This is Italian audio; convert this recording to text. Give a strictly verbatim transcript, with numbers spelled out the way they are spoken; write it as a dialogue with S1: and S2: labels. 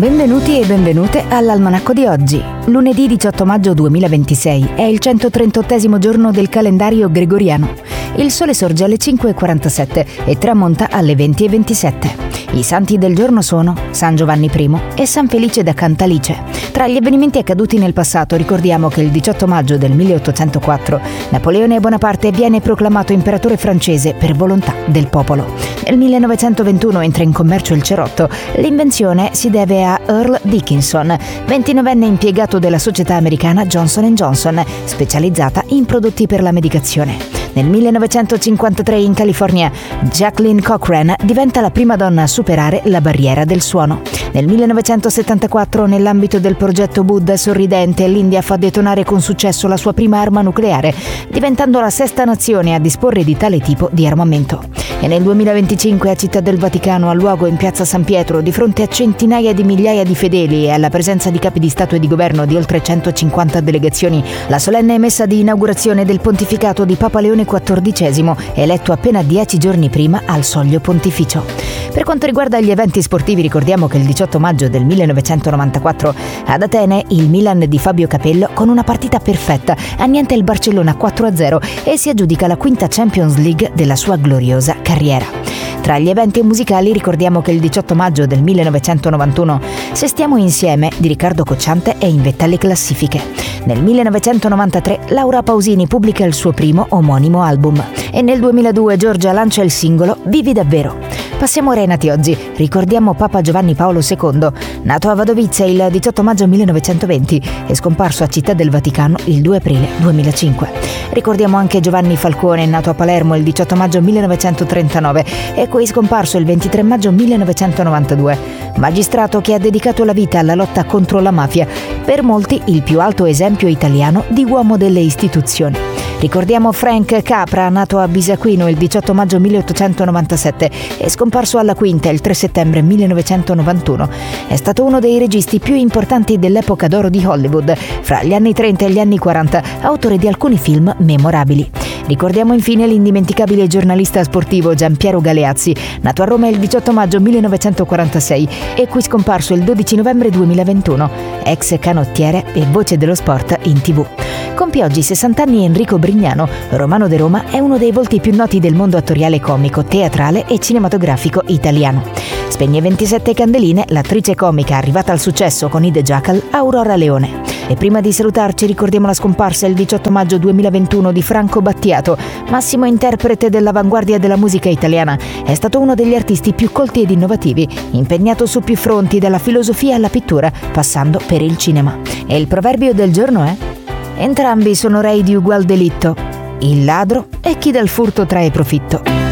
S1: Benvenuti e benvenute all'Almanacco di oggi. Lunedì diciotto maggio duemilaventisei è il centotrentaottesimo giorno del calendario gregoriano. Il sole sorge alle cinque e quarantasette e tramonta alle venti e ventisette. I santi del giorno sono San Giovanni I e San Felice da Cantalice. Tra gli avvenimenti accaduti nel passato ricordiamo che il diciotto maggio del milleottocentoquattro Napoleone Bonaparte viene proclamato imperatore francese per volontà del popolo. Nel millenovecentoventuno entra in commercio il cerotto. L'invenzione si deve a Earl Dickinson, ventinovenne impiegato della società americana Johnson and Johnson, specializzata in prodotti per la medicazione. Nel millenovecentocinquantatré in California, Jacqueline Cochran diventa la prima donna a superare la barriera del suono. Nel millenovecentosettantaquattro, nell'ambito del progetto Buddha sorridente, l'India fa detonare con successo la sua prima arma nucleare, diventando la sesta nazione a disporre di tale tipo di armamento. E nel duemilaventicinque a Città del Vaticano ha luogo in piazza San Pietro, di fronte a centinaia di migliaia di fedeli e alla presenza di capi di Stato e di Governo di oltre centocinquanta delegazioni, la solenne messa di inaugurazione del pontificato di Papa Leone quattordicesimo, eletto appena dieci giorni prima al soglio pontificio. Per quanto riguarda gli eventi sportivi, ricordiamo che il diciotto maggio del millenovecentonovantaquattro ad Atene il Milan di Fabio Capello, con una partita perfetta, annienta il Barcellona quattro a zero e si aggiudica la quinta Champions League della sua gloriosa carriera. Tra gli eventi musicali ricordiamo che il diciotto maggio del millenovecentonovantuno Se stiamo insieme di Riccardo Cocciante è in vetta alle classifiche. Nel millenovecentonovantatré Laura Pausini pubblica il suo primo omonimo album e nel duemiladue Giorgia lancia il singolo Vivi davvero. Passiamo ora ai nati oggi. Ricordiamo Papa Giovanni Paolo secondo, nato a Wadowice il diciotto maggio millenovecentoventi e scomparso a Città del Vaticano il due aprile duemilacinque. Ricordiamo anche Giovanni Falcone, nato a Palermo il diciotto maggio millenovecentotrentanove e poi scomparso il ventitré maggio millenovecentonovantadue. Magistrato che ha dedicato la vita alla lotta contro la mafia, per molti il più alto esempio italiano di uomo delle istituzioni. Ricordiamo Frank Capra, nato a Bisaquino il diciotto maggio milleottocentonovantasette e scomparso alla Quinta il tre settembre millenovecentonovantuno. È stato uno dei registi più importanti dell'epoca d'oro di Hollywood, fra gli anni trenta e gli anni quaranta, autore di alcuni film memorabili. Ricordiamo infine l'indimenticabile giornalista sportivo Giampiero Galeazzi, nato a Roma il diciotto maggio millenovecentoquarantasei e qui scomparso il dodici novembre duemilaventuno, ex canottiere e voce dello sport in tivù. Compie oggi sessanta anni Enrico Brignano, romano de Roma, è uno dei volti più noti del mondo attoriale comico, teatrale e cinematografico italiano. Spegne ventisette candeline l'attrice comica arrivata al successo con Ide Jackal, Aurora Leone. E prima di salutarci ricordiamo la scomparsa il diciotto maggio duemilaventuno di Franco Battiato, massimo interprete dell'avanguardia della musica italiana. È stato uno degli artisti più colti ed innovativi, impegnato su più fronti, dalla filosofia alla pittura, passando per il cinema. E il proverbio del giorno è: entrambi sono rei di ugual delitto, il ladro e chi dal furto trae profitto.